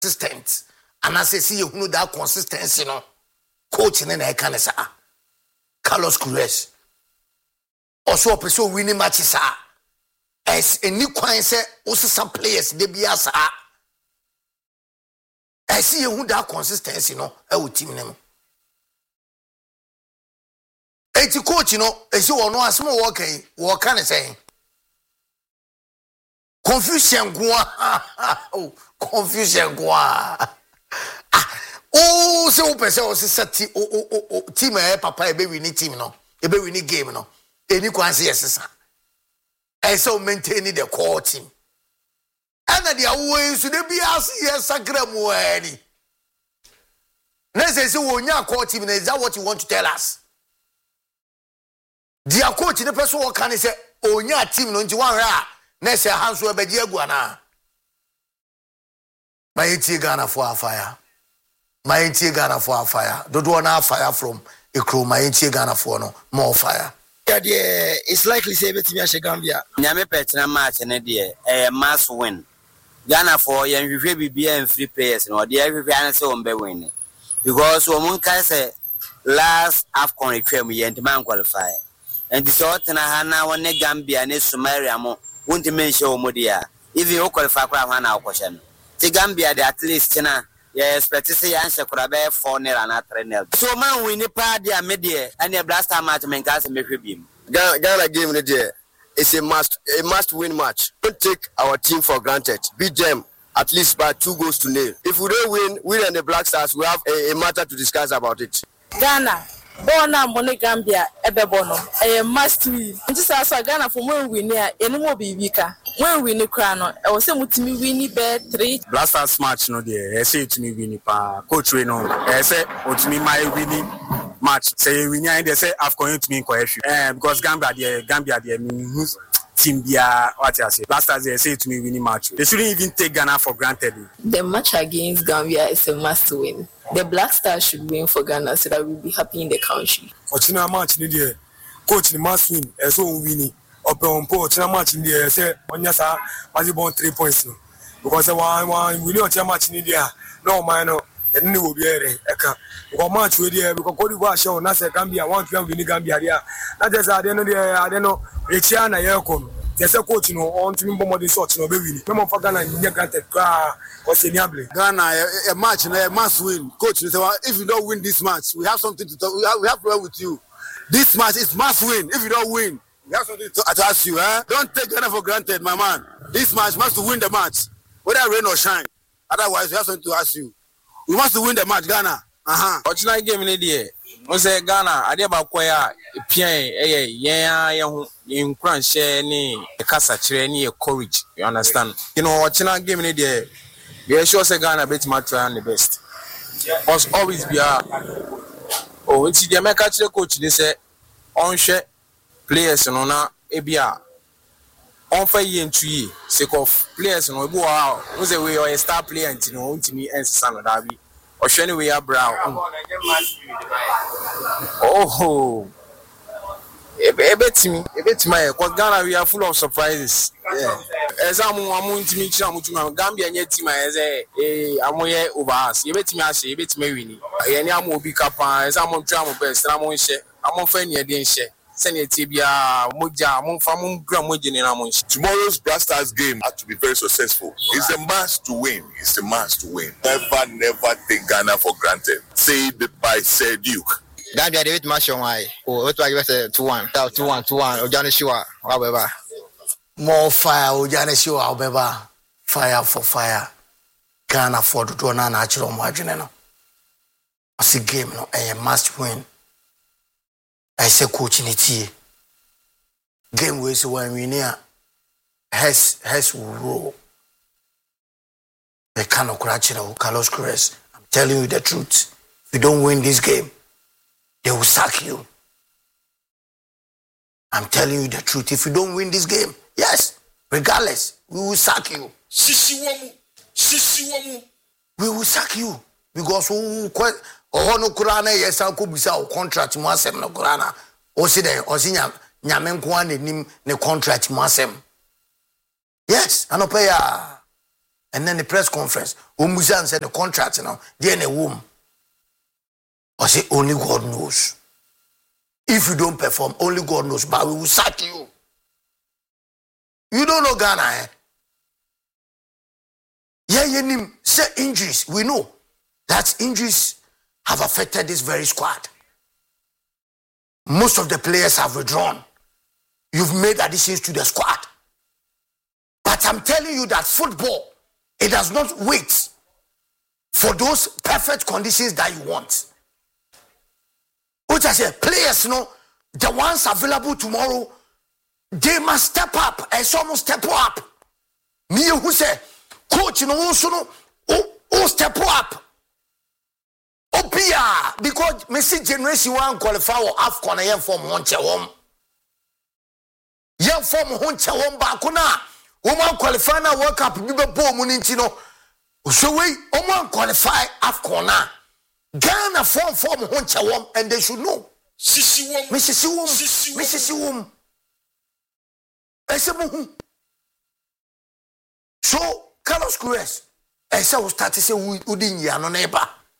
consistent. And I say you know that consistency no. Coach in I can say Carlos Cruz. Also pursue winning matches as a new coin say also some players they be as I see you that consistency no I team name. Eti coach no esi wo no asemo wo kan say confusion go oh confusion go oh se o pese o se set team papa e be win team no e be win game no eni kwan se yesesa e so maintain the core team and the away so dey be as yesagra mu ani na say wo nya core team na is that what you want to tell us? Dia coach the person who can say onya team no nti wan ra na say hanso e beji agua na my tie Ghana for fire my tie Ghana for fire dodo na fire from ekro my tie Ghana for no more fire yeah it's likely say betimi a Gambia nyame petena match ne de must win Ghana for yen hwehwe bibia and free players no de hwehwe an say on be win because wo mun kan say last AFCON retwam yen man qualify. And this autumn, I now want Gambia and Somalia mo won't mention Modia. If you qualify for a question, the Gambia, the at least, yeah, expect to say answer could have 4-0 and 3-0. So, man, we need party media and a blaster match and cast and make him. Ghana game the day. It's a must win match. Don't take our team for granted. Beat them at least by 2-0. If we don't win, we and the Black Stars will have a matter to discuss about it. Ghana. Bona Mone Gambia ebebono must win nti sa Ghana for when win here enimo bibika when win kra no e wo se mutimi win be 3 blasters match no dey e say to me win pa coach we no e say otimi my win match say win yan dey say AFCON to me ko because Gambia dey team bia what I say blasters they say to me winning match they shouldn't even take Ghana for granted. The match against Gambia is a must win. The Black Stars should win for Ghana so that we'll be happy in the country. Ochina match ni there coach ni must win so winning upon ochina match ni there say onya sa was born 3 points no because one we know ochina match ni there no man no and will be here eka go match we there because Cote d'Ivoire show na say Gambia want to win Gambia there na just I don't know Echia na yekom say coach no on to me bomb sort no be win no for Ghana ni granted cause enable Ghana a match na must win coach say if you don't win this match we have something to talk we have problem with you this match is must win if you don't win we have something to ask you don't take Ghana for granted my man this match must win the match whether rain or shine otherwise we have something to ask you we must win the match Ghana Ochina game ni dey we say Ghana ade ba kwaya pian yen in crunch share ni kasa kire ni courage you understand you know Ochina game ni dey we sure say Ghana bet match try the best must always be oh it's the make kire coach dey say on hwe players no na ebia on fa ye ntuyi sake of players no ebu wa we say we are star player ntino ntimi ensa no da bi Osheni we are brown. Oh, ebetimi because Ghana we are full of surprises. Yeah. Ezamu amuntimi chira mutuma Gambia nye team eze amoye over us. Ebetimi ase ebetimi wini. Ye ni amu obi kapa ezamu try mo best na mo nhye. Amo fa ni e de nhye. Sene tibia moja mo fa mo gra moje ni na mo nhye. Tomorrow's Blasters game had to be very successful. It's a must to win. It's a must to win. Never take Ghana for granted. Say it by Sir Duke. Gambia David Mashon why what do I say 2-1 Ojane Shua whatever more fire Ojane Shua whatever fire for fire Ghana for the do na natural margin no I see game no a must win I say coach ni tie game we so when we near has roll they cannot crash Carlos Cruz. I'm telling you the truth. If you don't win this game, they will sack you. I'm telling you the truth. If you don't win this game, yes, regardless, we will sack you. We will sack you because no kurana yes ko bisa o contract mo asem no kurana o si den o si nyame nko anim ne contract mo asem. Yes, anope ya and then the press conference. Umuzan said the contract, then a womb. I say only God knows. If you don't perform, only God knows. But we will sack you. You don't know Ghana, eh? Yeah, say injuries. We know that injuries have affected this very squad. Most of the players have withdrawn. You've made additions to the squad. But I'm telling you that football, it does not wait for those perfect conditions that you want. Which I say, players, the ones available tomorrow, they must step up. And some step up. Me who say, coach, step up. Opia, because Messi generation one qualify or AFCON a young form Honchewom. Young form Honchewom Bakuna. Woman qualify na World Cup, Biba Bo Munintino. So we woman qualify AFCON. Ghana form Honchewom, and they should know. Mrs. Wom. So Carlos Cruz, I said we start to say we didn't ya no neighbor.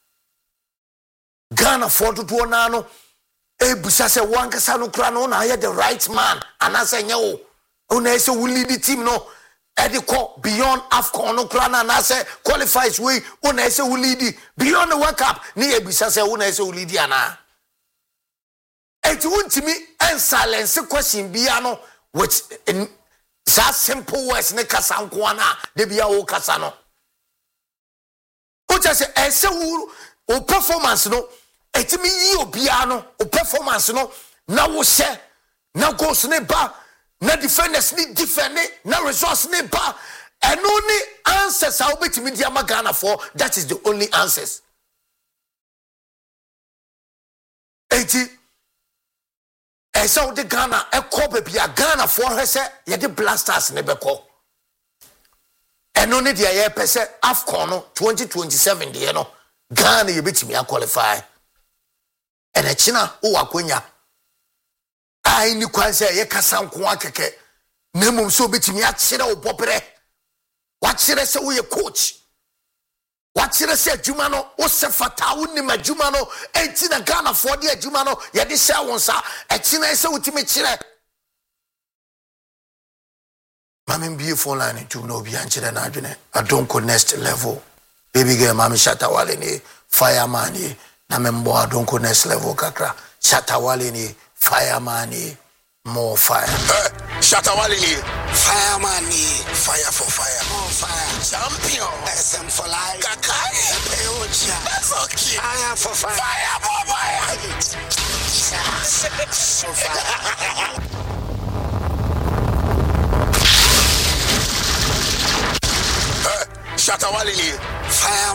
Ghana for to nano. Busa say one kasano krano na the right man. And I say no. Una say we lead the team no. Ediko beyond AFCON no krana and I say qualifies way. Una say we lead the beyond the World Cup. Ni busa say una say we lead the ana. It won't me and silence question biano with that simple words ne kasankwana de bia o kasano. What I say I say o performance no etimi yi obiano o performance no na wo she na goals ne ba na defenders ni defend na resource ne ba and only answers how betimi dia magana for that is the only answers. So the Ghana a copy be a Ghana for her say ye the blasters ne beko. And only the year per se AFCON 2027 the Ghana you bet me a qualify. And a China o akwenya. I ni kwan say ye kasa nko akeke. Nemum so bet me a chire o popere. What chire say we coach. What chire say Jumano o se fata woni ma Jumano enti na Ghana for the Jumano ye de share won sa e china say utime chire. Mami be phone line to no be anchire na adwene. I don't go next level. Baby girl mami Shatawale ni fireman ni na membo I don't go next level kakra. Shatawale ni fireman ni more fire. Shatawale ni fireman ni fire for fire. More fire. Champion. SM for life. Kakai. Peocha. That's okay. Fire for fire. Fire for fire. So fire. Shatawale ni fire.